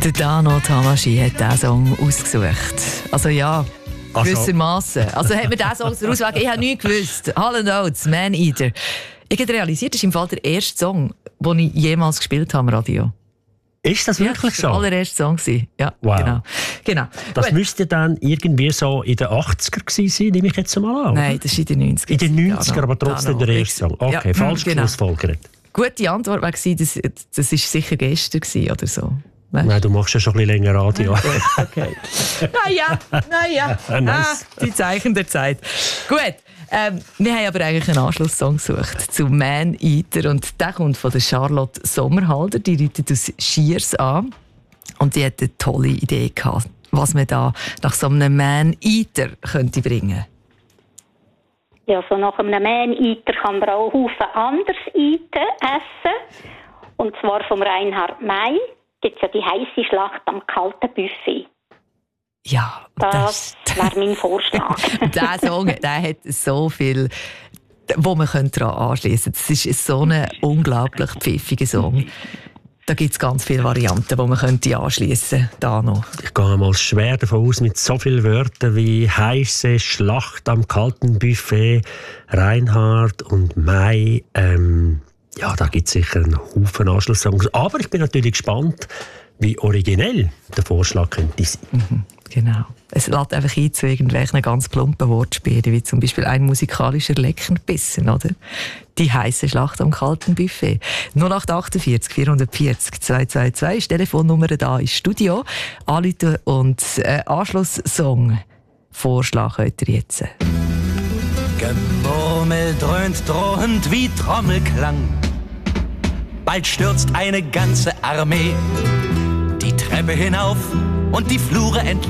Der Dano Tamaschi hat diesen Song ausgesucht. Also ja, gewissermaßen. Also hat mir diesen Song ausgewählt. Ich habe nichts gewusst. Hall & Oates, Man Eater. Ich habe realisiert, das ist im Fall der erste Song, den ich jemals gespielt habe am Radio. Ist das wirklich so? Das war der allererste Song. Ja, wow. Genau. Das Gut. müsste dann irgendwie so in den 80er gewesen sein, nehme ich jetzt mal an. Nein, das ist in den 90er. In den 90er, aber trotzdem der erste Song. Okay, falsch geschlussfolgert. Gute Antwort war, das war sicher gestern oder so. Weißt? Nein, du machst ja schon ein bisschen länger Radio. Okay. Naja. Nice. Die Zeichen der Zeit. Gut. Wir haben aber eigentlich einen Anschlusssong gesucht zu Man Eater und der kommt von der Charlotte Sommerhalder, die reitet aus Schiers an und die hat eine tolle Idee gehabt, was man da nach so einem Man Eater könnte bringen. Ja, so nach einem Man Eater kann man auch Haufen anderes essen. Und zwar vom Reinhard May gibt es ja die heisse Schlacht am kalten Buffet. Ja, das wäre mein Vorschlag. Der Song, der hat so viel, wo man daran anschliessen könnte. Das ist so ein unglaublich pfiffiger Song. Da gibt es ganz viele Varianten, die man anschliessen könnte. Ich gehe mal schwer davon aus, mit so vielen Wörtern wie heisse Schlacht am kalten Buffet, Reinhard und Mai. Ja, da gibt es sicher einen Haufen Anschlusssongs. Aber ich bin natürlich gespannt, wie originell der Vorschlag könnte sein. Genau. Es lädt einfach ein zu irgendwelchen ganz plumpen Wortspielen, wie zum Beispiel ein musikalischer Leckerbissen, oder? Die heisse Schlacht am kalten Buffet. 0848 440 222 ist die Telefonnummer da ins Studio. Anrufen und Anschlusssong vorschlagen könnt ihr jetzt. Gemurmel dröhnt drohend wie Trommelklang. Bald stürzt eine ganze Armee die Treppe hinauf und die Flure entlang.